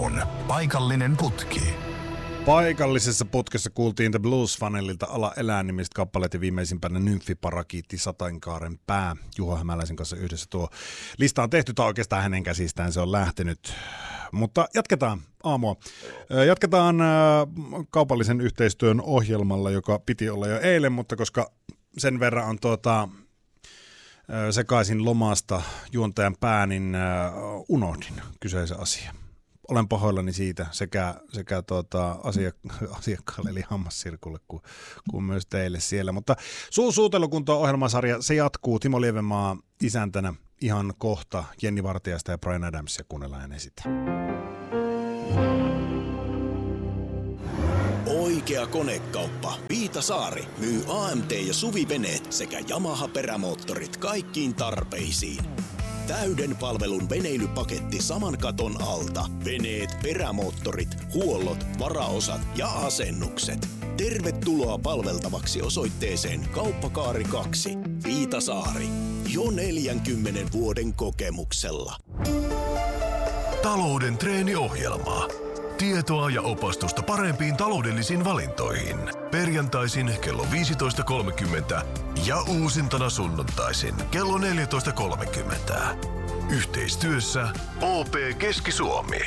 on Paikallinen putki. Paikallisessa putkessa kuultiin The Blues-fanelilta Ala elää -nimistä kappaleet ja viimeisimpänä Nymfiparakiitti Sateenkaaren pää. Juho Hämäläisen kanssa yhdessä tuo lista on tehty, tai oikeastaan hänen käsistään se on lähtenyt. Mutta jatketaan aamua. Jatketaan kaupallisen yhteistyön ohjelmalla, joka piti olla jo eilen, mutta koska sen verran on sekaisin lomasta juontajan pää, niin unohdin kyseisen asian. Olen pahoillani siitä sekä asiakkaalle eli Hammassirkulle kuin myös teille siellä. Mutta suutelukunto ohjelmasarja, se jatkuu. Timo Lievenmaa isäntänä ihan kohta. Jenni Vartiaista ja Bryan Adamsia kuunnellaan ennen sitä. Oikea konekauppa Viitasaari myy AMT ja Suviveneet sekä Yamaha-perämoottorit kaikkiin tarpeisiin. Täyden palvelun veneilypaketti saman katon alta. Veneet, perämoottorit, huollot, varaosat ja asennukset. Tervetuloa palveltavaksi osoitteeseen Kauppakaari 2, Viitasaari. Jo 40 vuoden kokemuksella. Talouden treeniohjelma. Tietoa ja opastusta parempiin taloudellisiin valintoihin. Perjantaisin kello 15.30 ja uusintana sunnuntaisin kello 14.30. Yhteistyössä OP Keski-Suomi.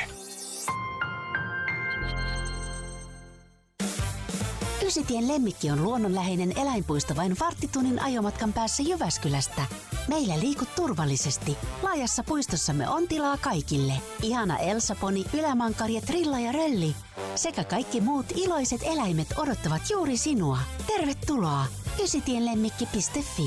Ysitien Lemmikki on luonnonläheinen eläinpuisto vain varttitunnin ajomatkan päässä Jyväskylästä. Meillä liikut turvallisesti. Laajassa puistossamme on tilaa kaikille. Ihana Elsa-poni, ylämankari, trilla ja rölli sekä kaikki muut iloiset eläimet odottavat juuri sinua. Tervetuloa ysitienlemmikki.fi.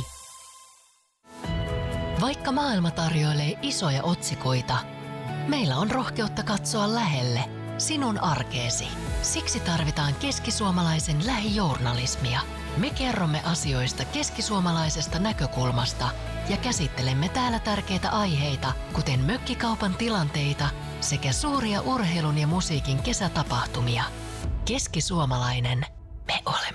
Vaikka maailma tarjoilee isoja otsikoita, meillä on rohkeutta katsoa lähelle sinun arkeesi. Siksi tarvitaan keskisuomalaisen lähijournalismia. Me kerromme asioista keskisuomalaisesta näkökulmasta ja käsittelemme täällä tärkeitä aiheita, kuten mökkikaupan tilanteita sekä suuria urheilun ja musiikin kesätapahtumia. Keskisuomalainen, me olemme